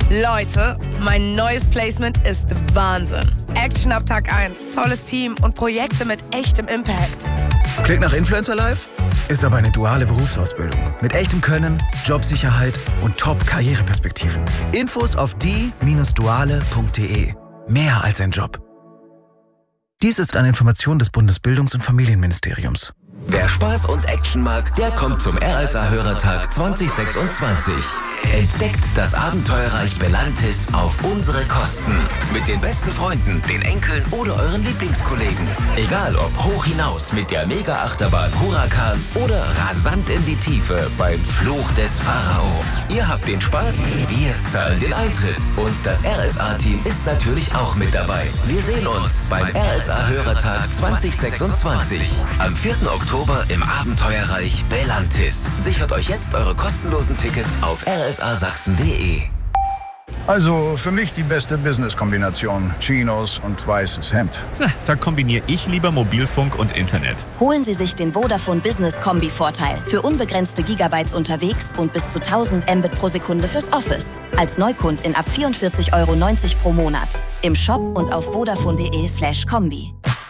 Leute, mein neues Placement ist Wahnsinn. Action ab Tag 1, tolles Team und Projekte mit echtem Impact. Klingt nach Influencer Life? Ist aber eine duale Berufsausbildung. Mit echtem Können, Jobsicherheit und Top-Karriereperspektiven. Infos auf die-duale.de. Mehr als ein Job. Dies ist eine Information des Bundesbildungs- und Familienministeriums. Wer Spaß und Action mag, der kommt zum RSA-Hörertag 2026. Entdeckt das Abenteuerreich Belantis auf unsere Kosten. Mit den besten Freunden, den Enkeln oder euren Lieblingskollegen. Egal ob hoch hinaus mit der Mega-Achterbahn Huracan oder rasant in die Tiefe beim Fluch des Pharao. Ihr habt den Spaß, wir zahlen den Eintritt. Und das RSA-Team ist natürlich auch mit dabei. Wir sehen uns beim RSA-Hörertag 2026 am 4. Oktober im Abenteuerreich Belantis. Sichert euch jetzt eure kostenlosen Tickets auf rsasachsen.de. Also für mich die beste Business-Kombination. Chinos und weißes Hemd. Da kombiniere ich lieber Mobilfunk und Internet. Holen Sie sich den Vodafone Business Kombi-Vorteil. Für unbegrenzte Gigabytes unterwegs und bis zu 1000 Mbit pro Sekunde fürs Office. Als Neukundin ab 44,90 € pro Monat. Im Shop und auf vodafone.de/kombi.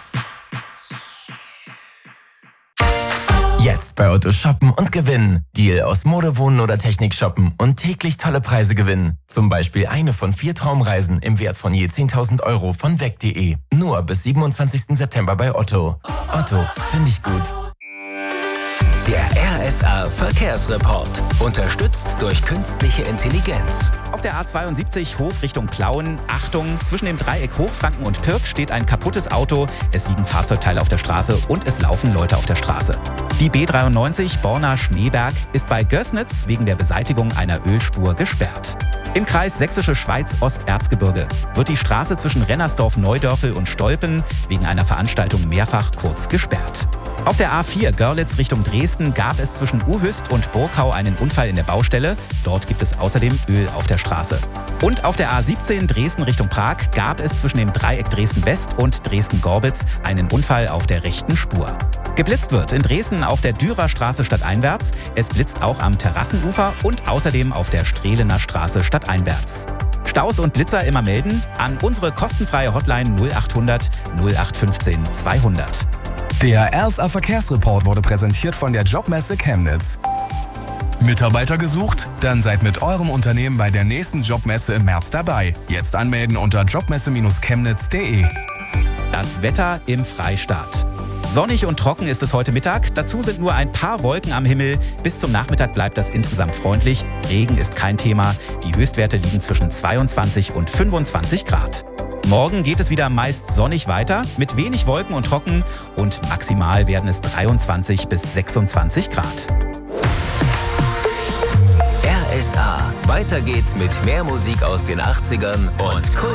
Jetzt bei Otto shoppen und gewinnen. Deal aus Mode, Wohnen oder Technik shoppen und täglich tolle Preise gewinnen. Zum Beispiel eine von 4 Traumreisen im Wert von je 10.000 € von weg.de. Nur bis 27. September bei Otto. Otto, finde ich gut. Der RSA Verkehrsreport. Unterstützt durch künstliche Intelligenz. Auf der A72 Hof Richtung Plauen. Achtung, zwischen dem Dreieck Hochfranken und Pirk steht ein kaputtes Auto. Es liegen Fahrzeugteile auf der Straße und es laufen Leute auf der Straße. Die B93 Borna-Schneeberg ist bei Gößnitz wegen der Beseitigung einer Ölspur gesperrt. Im Kreis Sächsische Schweiz-Osterzgebirge wird die Straße zwischen Rennersdorf-Neudörfel und Stolpen wegen einer Veranstaltung mehrfach kurz gesperrt. Auf der A4 Görlitz Richtung Dresden gab es zwischen Uhüst und Burkau einen Unfall in der Baustelle. Dort gibt es außerdem Öl auf der Straße. Und auf der A17 Dresden Richtung Prag gab es zwischen dem Dreieck Dresden-West und Dresden-Gorbitz einen Unfall auf der rechten Spur. Geblitzt wird in Dresden auf der Dürerstraße stadteinwärts. Es blitzt auch am Terrassenufer und außerdem auf der Strehlener Straße stadteinwärts. Staus und Blitzer immer melden an unsere kostenfreie Hotline 0800 0815 200. Der RSA Verkehrsreport wurde präsentiert von der Jobmesse Chemnitz. Mitarbeiter gesucht? Dann seid mit eurem Unternehmen bei der nächsten Jobmesse im März dabei. Jetzt anmelden unter jobmesse-chemnitz.de. Das Wetter im Freistaat. Sonnig und trocken ist es heute Mittag. Dazu sind nur ein paar Wolken am Himmel. Bis zum Nachmittag bleibt das insgesamt freundlich. Regen ist kein Thema. Die Höchstwerte liegen zwischen 22 und 25 Grad. Morgen geht es wieder meist sonnig weiter, mit wenig Wolken und trocken. Und maximal werden es 23 bis 26 Grad. RSA. Weiter geht's mit mehr Musik aus den 80ern und Kult.